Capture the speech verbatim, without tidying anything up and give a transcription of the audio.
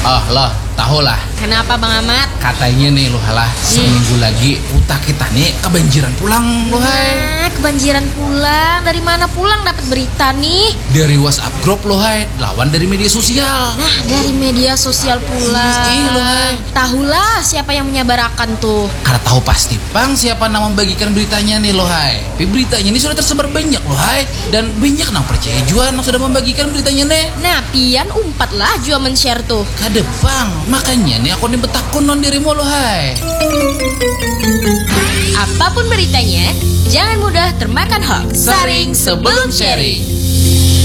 Oh loh, tahu lah. Kenapa Bang Ahmad? Katanya nih lu halah seminggu lagi utak kita nih kebanjiran pulang lu hai. Nah, kebanjiran pulang. Dari mana pulang dapat berita nih? Dari WhatsApp grup lu hai, lawan dari media sosial. Nah, dari media sosial pula. Ih lu hai. Tahulah siapa yang menyebarkan tuh. Karena tahu pasti Bang siapa nama membagikan beritanya nih lo hai. Tapi beritanya ini sudah tersebar banyak lo hai. Dan banyak nang percaya juga nang sudah membagikan beritanya nih. Nah, pian umpat lah jua men-share tuh. Kade Bang, makanya nih aku nih betakun non dirimu lo hai. Apapun beritanya, jangan mudah termakan hoax. Saring sebelum sharing.